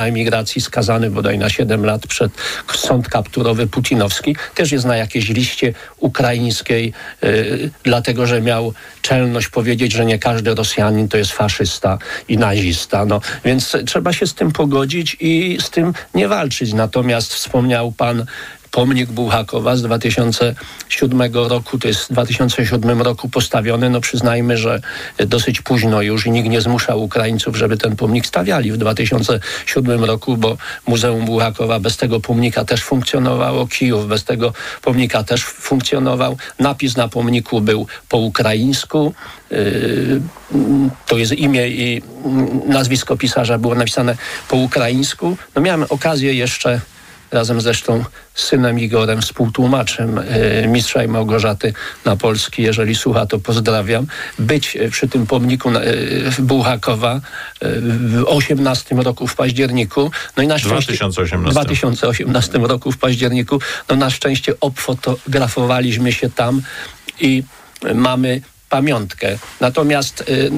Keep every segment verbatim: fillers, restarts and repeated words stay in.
emigracji, skazany bodaj na siedem lat przed sąd kapturowy putinowski, też jest na jakiejś liście ukraińskiej, yy, dlatego że miał czelność powiedzieć, że nie każdy Rosjanin to jest faszysta i nazista. No, więc trzeba się z tym pogodzić i z tym nie walczyć. Natomiast wspomniał pan pomnik Bułhakowa z dwa tysiące siódmego roku, to jest w dwa tysiące siódmym roku postawiony. No przyznajmy, że dosyć późno już i nikt nie zmuszał Ukraińców, żeby ten pomnik stawiali w dwa tysiące siódmym roku, bo Muzeum Bułhakowa bez tego pomnika też funkcjonowało, Kijów bez tego pomnika też funkcjonował. Napis na pomniku był po ukraińsku. Yy, to jest imię i nazwisko pisarza było napisane po ukraińsku. No miałem okazję jeszcze razem zresztą z synem Igorem, współtłumaczem y, Mistrza i Małgorzaty na polski, jeżeli słucha, to pozdrawiam, być przy tym pomniku y, Bułhakowa y, w osiemnastym roku w październiku. No i na szczęście, dwa tysiące osiemnastym. dwa tysiące osiemnastym roku w październiku, no na szczęście obfotografowaliśmy się tam i mamy pamiątkę. Natomiast y, y,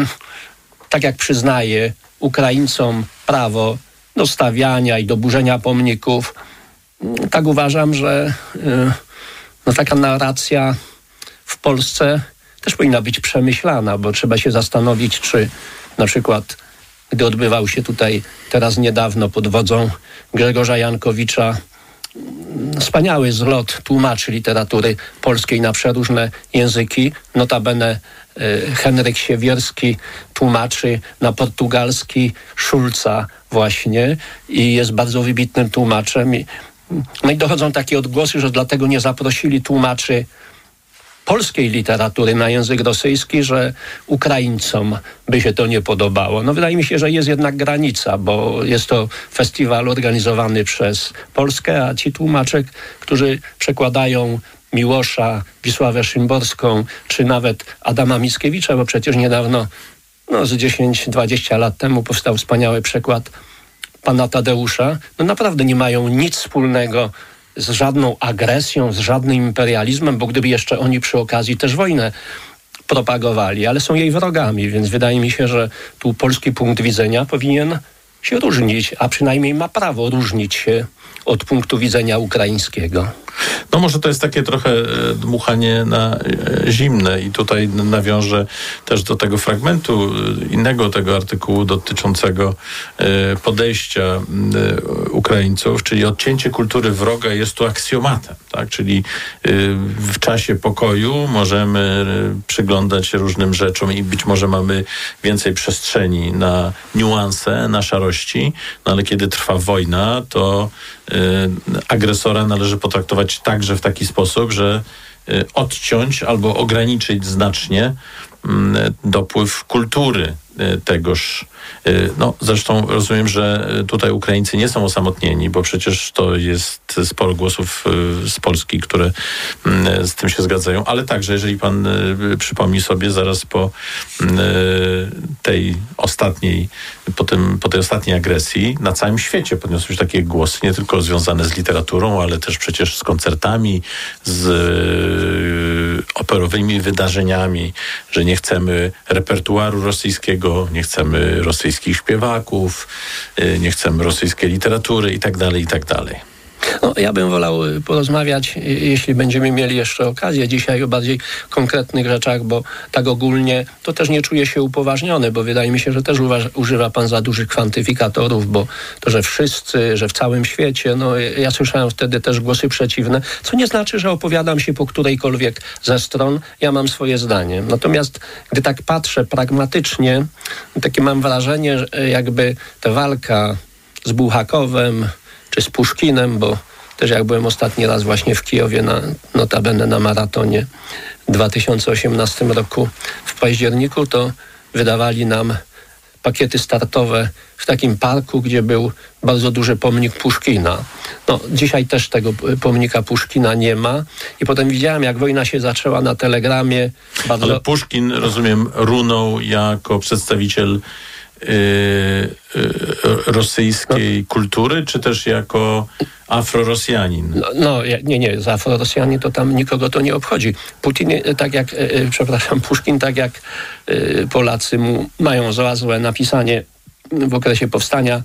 tak jak przyznaję Ukraińcom prawo do stawiania i do burzenia pomników, tak uważam, że no, taka narracja w Polsce też powinna być przemyślana, bo trzeba się zastanowić, czy na przykład, gdy odbywał się tutaj teraz niedawno pod wodzą Grzegorza Jankowicza wspaniały zlot tłumaczy literatury polskiej na przeróżne języki, notabene Henryk Siewierski tłumaczy na portugalski Schulza właśnie i jest bardzo wybitnym tłumaczem. No i dochodzą takie odgłosy, że dlatego nie zaprosili tłumaczy polskiej literatury na język rosyjski, że Ukraińcom by się to nie podobało. No wydaje mi się, że jest jednak granica, bo jest to festiwal organizowany przez Polskę, a ci tłumacze, którzy przekładają Miłosza, Wisławę Szymborską, czy nawet Adama Mickiewicza, bo przecież niedawno, no z dziesięć dwadzieścia lat temu powstał wspaniały przekład pana Tadeusza, no naprawdę nie mają nic wspólnego z żadną agresją, z żadnym imperializmem, bo gdyby jeszcze oni przy okazji też wojnę propagowali, ale są jej wrogami, więc wydaje mi się, że tu polski punkt widzenia powinien się różnić, a przynajmniej ma prawo różnić się od punktu widzenia ukraińskiego. No może to jest takie trochę dmuchanie na zimne i tutaj nawiążę też do tego fragmentu innego tego artykułu dotyczącego podejścia Ukraińców, czyli odcięcie kultury wroga jest tu aksjomatem, tak? Czyli w czasie pokoju możemy przyglądać się różnym rzeczom i być może mamy więcej przestrzeni na niuanse, na szarości, no ale kiedy trwa wojna, to agresora należy potraktować także w taki sposób, że odciąć albo ograniczyć znacznie dopływ kultury tegoż. No, zresztą rozumiem, że tutaj Ukraińcy nie są osamotnieni, bo przecież to jest sporo głosów z Polski, które z tym się zgadzają, ale także, jeżeli pan przypomni sobie, zaraz po tej ostatniej, po, tym, po tej ostatniej agresji na całym świecie podniosły się takie głosy, nie tylko związane z literaturą, ale też przecież z koncertami, z operowymi wydarzeniami, że nie chcemy repertuaru rosyjskiego, nie chcemy rosyjskich śpiewaków, nie chcemy rosyjskiej literatury i tak dalej, i tak dalej. No, ja bym wolał porozmawiać, jeśli będziemy mieli jeszcze okazję dzisiaj o bardziej konkretnych rzeczach, bo tak ogólnie to też nie czuję się upoważniony, bo wydaje mi się, że też uważ, używa pan za dużych kwantyfikatorów, bo to, że wszyscy, że w całym świecie, no ja słyszałem wtedy też głosy przeciwne, co nie znaczy, że opowiadam się po którejkolwiek ze stron, ja mam swoje zdanie. Natomiast gdy tak patrzę pragmatycznie, takie mam wrażenie, że jakby ta walka z Bułhakowem czy z Puszkinem, bo też jak byłem ostatni raz właśnie w Kijowie, na, notabene na maratonie w dwa tysiące osiemnastym roku w październiku, to wydawali nam pakiety startowe w takim parku, gdzie był bardzo duży pomnik Puszkina. No, dzisiaj też tego pomnika Puszkina nie ma. I potem widziałem, jak wojna się zaczęła na Telegramie. Bardzo... Ale Puszkin, rozumiem, runął jako przedstawiciel Yy, yy, rosyjskiej no. kultury, czy też jako afrorosjanin? No, no nie, nie, z afrorosjanin to tam nikogo to nie obchodzi. Putin, tak jak, yy, przepraszam, Puszkin, tak jak yy, Polacy mu mają za złe napisanie w okresie powstania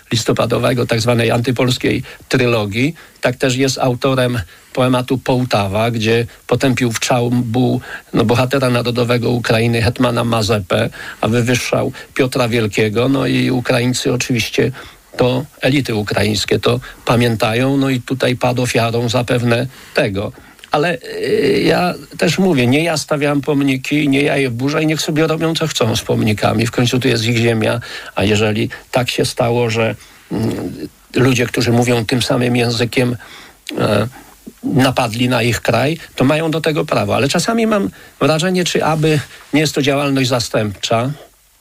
listopadowego, tak zwanej antypolskiej trylogii. Tak też jest autorem poematu Połtawa, gdzie potępił w czałmu no, bohatera narodowego Ukrainy, hetmana Mazepę, a wywyższał Piotra Wielkiego. No i Ukraińcy oczywiście, to elity ukraińskie to pamiętają, no i tutaj padł ofiarą zapewne tego. Ale y, ja też mówię, nie ja stawiam pomniki, nie ja je burzę i niech sobie robią co chcą z pomnikami. W końcu tu jest ich ziemia, a jeżeli tak się stało, że y, ludzie, którzy mówią tym samym językiem, y, napadli na ich kraj, to mają do tego prawo. Ale czasami mam wrażenie, czy aby nie jest to działalność zastępcza,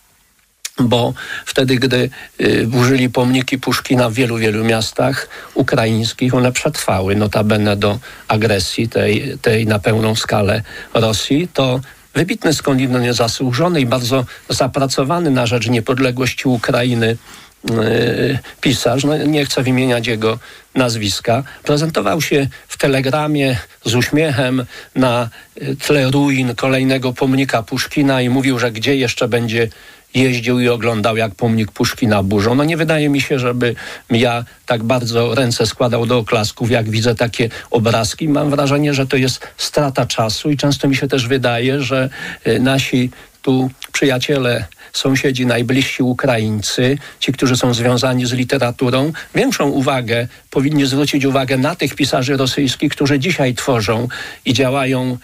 bo wtedy, gdy y, burzyli pomniki Puszkina w wielu, wielu miastach ukraińskich, one przetrwały notabene do agresji tej, tej na pełną skalę Rosji, to wybitny, skądinąd niezasłużony i bardzo zapracowany na rzecz niepodległości Ukrainy y, pisarz, no nie chcę wymieniać jego nazwiska, prezentował się w telegramie z uśmiechem na tle ruin kolejnego pomnika Puszkina i mówił, że gdzie jeszcze będzie jeździł i oglądał, jak pomnik Puszkina burzą. No nie wydaje mi się, żeby ja tak bardzo ręce składał do oklasków, jak widzę takie obrazki. Mam wrażenie, że to jest strata czasu i często mi się też wydaje, że nasi tu przyjaciele, sąsiedzi najbliżsi Ukraińcy, ci, którzy są związani z literaturą, większą uwagę powinni zwrócić uwagę na tych pisarzy rosyjskich, którzy dzisiaj tworzą i działają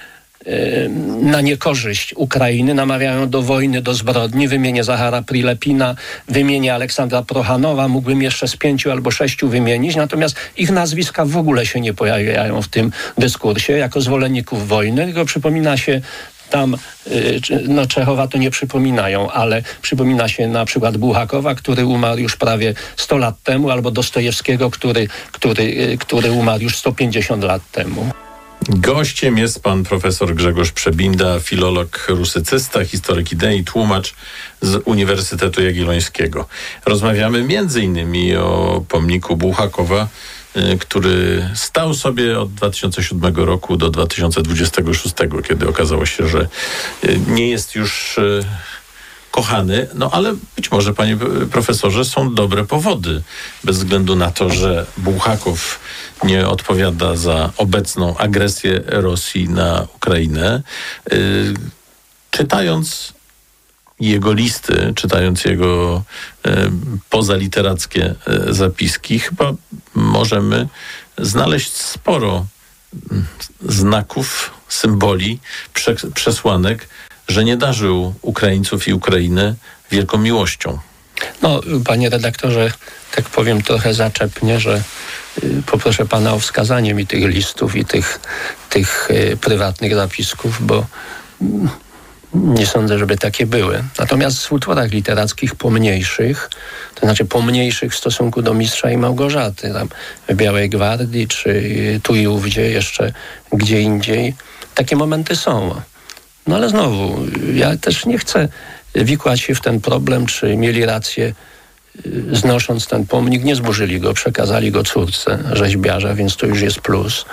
na niekorzyść Ukrainy, namawiają do wojny, do zbrodni. Wymienię Zachara Prilepina, wymienię Aleksandra Prochanowa, mógłbym jeszcze z pięciu albo sześciu wymienić, natomiast ich nazwiska w ogóle się nie pojawiają w tym dyskursie jako zwolenników wojny, tylko przypomina się tam, no Czechowa to nie przypominają, ale przypomina się na przykład Buchakowa, który umarł już prawie sto lat temu, albo Dostojewskiego, który, który, który umarł już sto pięćdziesiąt lat temu. Gościem jest pan profesor Grzegorz Przebinda, filolog rusycysta, historyk idei, tłumacz z Uniwersytetu Jagiellońskiego. Rozmawiamy między innymi o pomniku Buchakowa, który stał sobie od dwa tysiące siódmego roku do dwa tysiące dwudziestego szóstego, kiedy okazało się, że nie jest już kochany, no ale być może, panie profesorze, są dobre powody, bez względu na to, że Buchakow nie odpowiada za obecną agresję Rosji na Ukrainę. Yy, czytając jego listy, czytając jego yy, pozaliterackie yy, zapiski, chyba możemy znaleźć sporo yy, znaków, symboli, prze, przesłanek, że nie darzył Ukraińców i Ukrainy wielką miłością. No, panie redaktorze, tak powiem trochę zaczepnie, że y, poproszę pana o wskazanie mi tych listów i tych, tych y, prywatnych zapisków, bo y, nie sądzę, żeby takie były. Natomiast w utworach literackich pomniejszych, to znaczy pomniejszych w stosunku do Mistrza i Małgorzaty, tam w Białej Gwardii, czy y, tu i ówdzie, jeszcze gdzie indziej, takie momenty są. No ale znowu, ja też nie chcę wikłać się w ten problem, czy mieli rację, znosząc ten pomnik, nie zburzyli go, przekazali go córce rzeźbiarza, więc to już jest plus,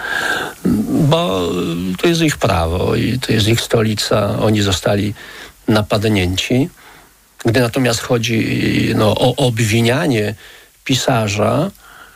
bo to jest ich prawo i to jest ich stolica, oni zostali napadnięci. Gdy natomiast chodzi no, o obwinianie pisarza,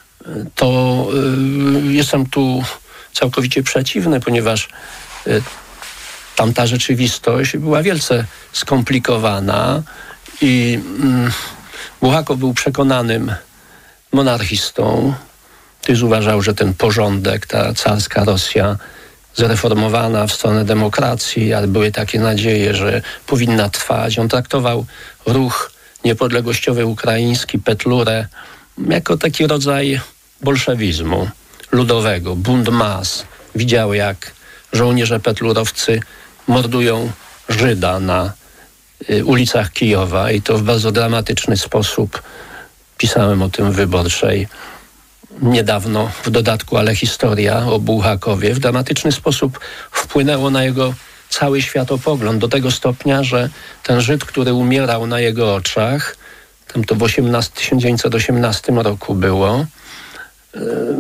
to y, jestem tu całkowicie przeciwny, ponieważ y, tamta rzeczywistość była wielce skomplikowana i mm, Buchakow był przekonanym monarchistą. Tyz uważał, że ten porządek, ta carska Rosja zreformowana w stronę demokracji, ale były takie nadzieje, że powinna trwać. On traktował ruch niepodległościowy ukraiński, Petlurę, jako taki rodzaj bolszewizmu ludowego, bunt mas. Widział, jak żołnierze petlurowcy mordują Żyda na y, ulicach Kijowa i to w bardzo dramatyczny sposób. Pisałem o tym w Wyborczej niedawno w dodatku, ale historia o Buchakowie w dramatyczny sposób wpłynęło na jego cały światopogląd do tego stopnia, że ten Żyd, który umierał na jego oczach, tam to w tysiąc dziewięćset osiemnastym roku było, yy,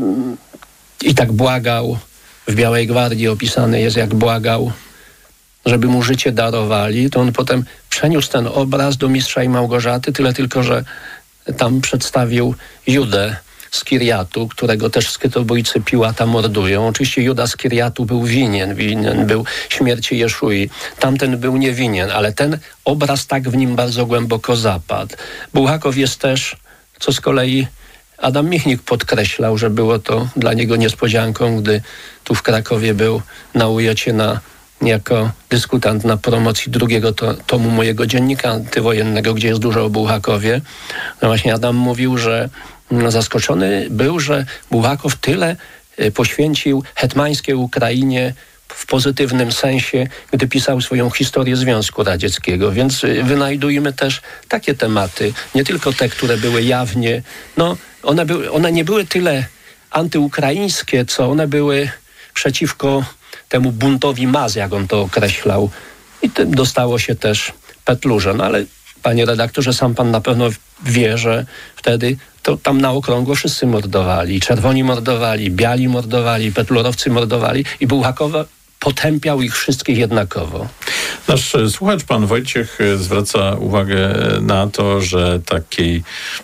i tak błagał, w Białej Gwardii opisane jest, jak błagał, żeby mu życie darowali, to on potem przeniósł ten obraz do Mistrza i Małgorzaty, tyle tylko, że tam przedstawił Judę z Kiriatu, którego też skytobójcy Piłata mordują. Oczywiście Juda z Kiriatu był winien, winien był śmierci Jeszui. Tamten był niewinien, ale ten obraz tak w nim bardzo głęboko zapadł. Bułhakow jest też, co z kolei Adam Michnik podkreślał, że było to dla niego niespodzianką, gdy tu w Krakowie był na ujocie na jako dyskutant na promocji drugiego to, tomu mojego dziennika antywojennego, gdzie jest dużo o Bułhakowie. No właśnie Adam mówił, że no, zaskoczony był, że Bułhakow tyle y, poświęcił hetmańskiej Ukrainie w pozytywnym sensie, gdy pisał swoją historię Związku Radzieckiego. Więc y, wynajdujmy też takie tematy, nie tylko te, które były jawnie, no one, były, one nie były tyle antyukraińskie, co one były przeciwko temu buntowi mas, jak on to określał. I tym dostało się też Petlurze. No ale, panie redaktorze, sam pan na pewno wie, że wtedy to tam na okrągło wszyscy mordowali. Czerwoni mordowali, biali mordowali, petlurowcy mordowali i Bułhakowa potępiał ich wszystkich jednakowo. Nasz słuchacz, pan Wojciech, zwraca uwagę na to, że taki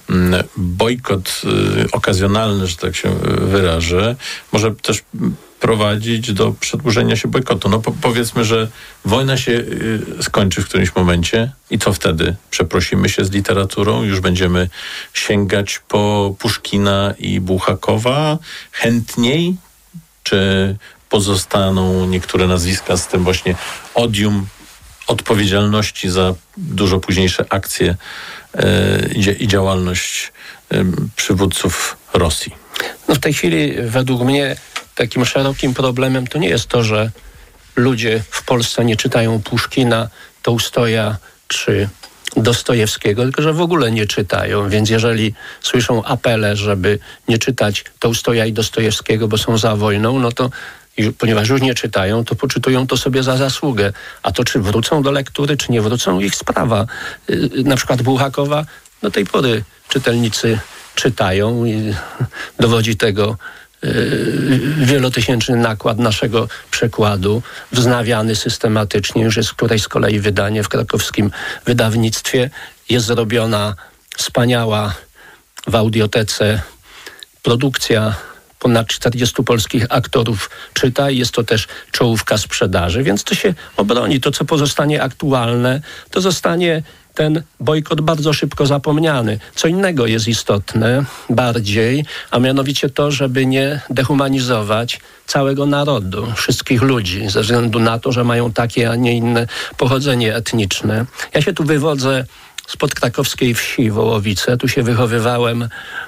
bojkot okazjonalny, że tak się wyrażę, może też prowadzić do przedłużenia się bojkotu. No po, powiedzmy, że wojna się y, skończy w którymś momencie i co wtedy? Przeprosimy się z literaturą? Już będziemy sięgać po Puszkina i Bułhakowa chętniej? Czy pozostaną niektóre nazwiska z tym właśnie odium odpowiedzialności za dużo późniejsze akcje y, i działalność y, przywódców Rosji? No w tej chwili według mnie takim szerokim problemem to nie jest to, że ludzie w Polsce nie czytają Puszkina, Tołstoja czy Dostojewskiego, tylko że w ogóle nie czytają. Więc jeżeli słyszą apele, żeby nie czytać Tołstoja i Dostojewskiego, bo są za wojną, no to i ponieważ już nie czytają, to poczytują to sobie za zasługę. A to czy wrócą do lektury, czy nie wrócą, ich sprawa. Yy, na przykład Bułhakowa do tej pory czytelnicy czytają i dowodzi tego wielotysięczny nakład naszego przekładu, wznawiany systematycznie, już jest któreś z kolei wydanie w krakowskim wydawnictwie. Jest zrobiona wspaniała w audiotece produkcja, ponad czterdziestu polskich aktorów czyta i jest to też czołówka sprzedaży, więc to się obroni. To, co pozostanie aktualne, to zostanie ten bojkot bardzo szybko zapomniany. Co innego jest istotne bardziej, a mianowicie to, żeby nie dehumanizować całego narodu, wszystkich ludzi, ze względu na to, że mają takie, a nie inne pochodzenie etniczne. Ja się tu wywodzę spod krakowskiej wsi Wołowice. Tu się wychowywałem,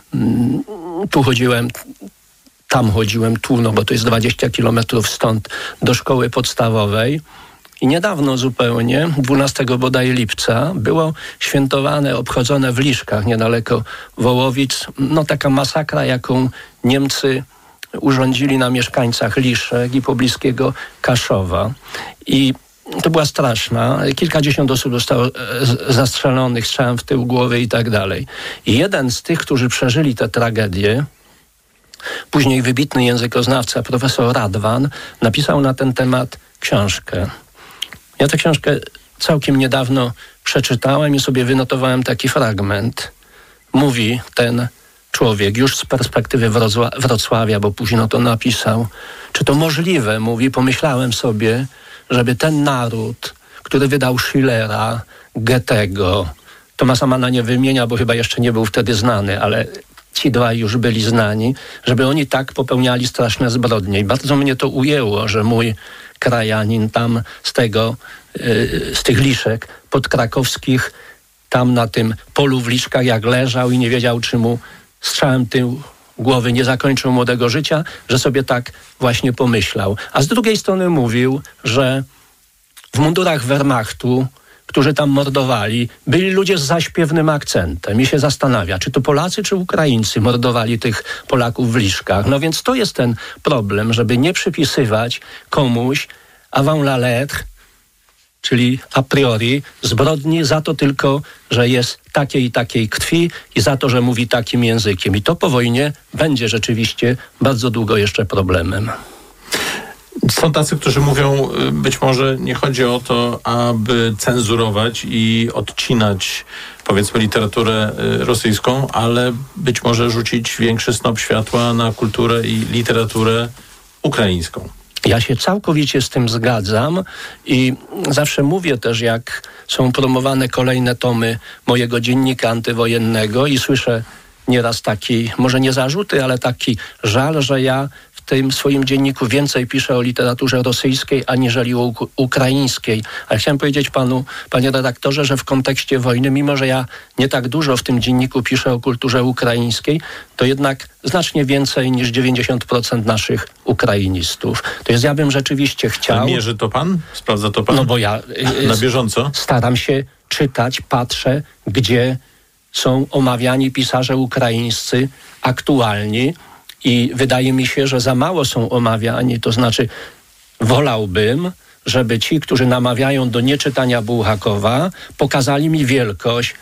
tu chodziłem, tam chodziłem, tu, no bo to jest dwadzieścia kilometrów stąd do szkoły podstawowej. I niedawno zupełnie, dwunastego bodaj lipca, było świętowane, obchodzone w Liszkach, niedaleko Wołowic, no taka masakra, jaką Niemcy urządzili na mieszkańcach Liszek i pobliskiego Kaszowa. I to była straszna. Kilkadziesiąt osób zostało zastrzelonych strzałem w tył głowy i tak dalej. I jeden z tych, którzy przeżyli tę tragedię, później wybitny językoznawca, profesor Radwan, napisał na ten temat książkę. Ja tę książkę całkiem niedawno przeczytałem i sobie wynotowałem taki fragment. Mówi ten człowiek, już z perspektywy Wrocła- Wrocławia, bo późno to napisał. Czy to możliwe, mówi, pomyślałem sobie, żeby ten naród, który wydał Schillera, Goethego, Thomasa Manna nie wymienia, bo chyba jeszcze nie był wtedy znany, ale ci dwaj już byli znani, żeby oni tak popełniali straszne zbrodnie. I bardzo mnie to ujęło, że mój krajanin tam z tego, yy, z tych Liszek podkrakowskich, tam na tym polu w Liszkach, jak leżał i nie wiedział, czy mu strzałem tył głowy nie zakończył młodego życia, że sobie tak właśnie pomyślał. A z drugiej strony mówił, że w mundurach Wehrmachtu, którzy tam mordowali, byli ludzie z zaśpiewnym akcentem. I się zastanawia, czy to Polacy, czy Ukraińcy mordowali tych Polaków w Liszkach. No więc to jest ten problem, żeby nie przypisywać komuś avant la lettre, czyli a priori zbrodni za to tylko, że jest takiej i takiej krwi i za to, że mówi takim językiem. I to po wojnie będzie rzeczywiście bardzo długo jeszcze problemem. Są tacy, którzy mówią, być może nie chodzi o to, aby cenzurować i odcinać, powiedzmy, literaturę rosyjską, ale być może rzucić większy snop światła na kulturę i literaturę ukraińską. Ja się całkowicie z tym zgadzam i zawsze mówię też, jak są promowane kolejne tomy mojego dziennika antywojennego i słyszę nieraz taki, może nie zarzuty, ale taki żal, że ja w tym swoim dzienniku więcej piszę o literaturze rosyjskiej, aniżeli o uk- ukraińskiej. Ale chciałem powiedzieć panu, panie redaktorze, że w kontekście wojny, mimo że ja nie tak dużo w tym dzienniku piszę o kulturze ukraińskiej, to jednak znacznie więcej niż dziewięćdziesiąt procent naszych ukrainistów. To jest, ja bym rzeczywiście chciał... A mierzy to pan? Sprawdza to pan? No bo ja... Y, na bieżąco? Staram się czytać, patrzę, gdzie są omawiani pisarze ukraińscy aktualni i wydaje mi się, że za mało są omawiani. To znaczy wolałbym, żeby ci, którzy namawiają do nieczytania Bułhakowa, pokazali mi wielkość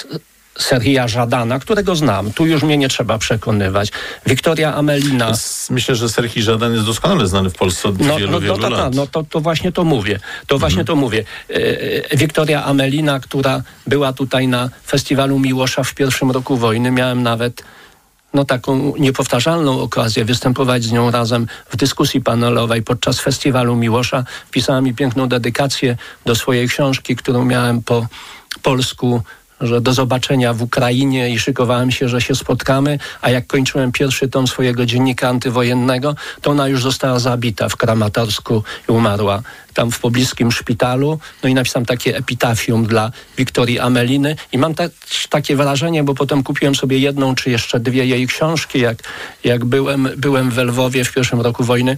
Serhija Żadana, którego znam. Tu już mnie nie trzeba przekonywać. Wiktoria Amelina. Myślę, że Serhij Żadan jest doskonale znany w Polsce od no, wielu, no, wielu to, to, lat. No to, to właśnie to mówię. To mhm. właśnie to mówię. E, Wiktoria Amelina, która była tutaj na Festiwalu Miłosza w pierwszym roku wojny. Miałem nawet no, taką niepowtarzalną okazję występować z nią razem w dyskusji panelowej podczas Festiwalu Miłosza. Pisała mi piękną dedykację do swojej książki, którą miałem po polsku, że do zobaczenia w Ukrainie i szykowałem się, że się spotkamy, a jak kończyłem pierwszy tom swojego dziennika antywojennego, to ona już została zabita w Kramatorsku i umarła tam w pobliskim szpitalu. No i napisałem takie epitafium dla Wiktorii Ameliny i mam ta, takie wrażenie, bo potem kupiłem sobie jedną czy jeszcze dwie jej książki, jak, jak byłem, byłem w Lwowie w pierwszym roku wojny,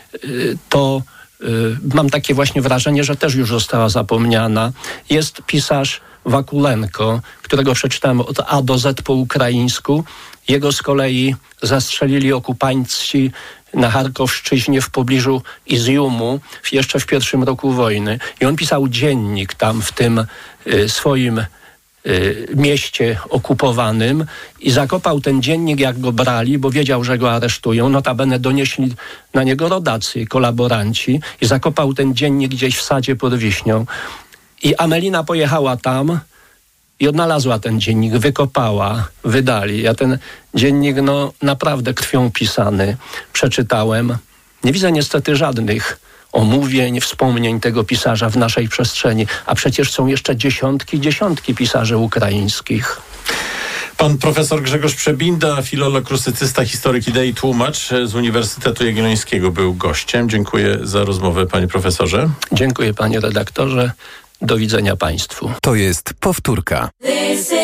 to mam takie właśnie wrażenie, że też już została zapomniana. Jest pisarz Wakulenko, którego przeczytałem od A do Z po ukraińsku. Jego z kolei zastrzelili okupanci na Charkowszczyźnie w pobliżu Izjumu jeszcze w pierwszym roku wojny. I on pisał dziennik tam w tym y, swoim y, mieście okupowanym i zakopał ten dziennik, jak go brali, bo wiedział, że go aresztują. Notabene donieśli na niego rodacy, kolaboranci i zakopał ten dziennik gdzieś w sadzie pod Wiśnią. I Amelina pojechała tam i odnalazła ten dziennik, wykopała, wydali. Ja ten dziennik, no naprawdę krwią pisany, przeczytałem. Nie widzę niestety żadnych omówień, wspomnień tego pisarza w naszej przestrzeni, a przecież są jeszcze dziesiątki, dziesiątki pisarzy ukraińskich. Pan profesor Grzegorz Przebinda, filolog, rusycysta, historyk idei, tłumacz z Uniwersytetu Jagiellońskiego był gościem. Dziękuję za rozmowę, panie profesorze. Dziękuję, panie redaktorze. Do widzenia państwu. To jest powtórka.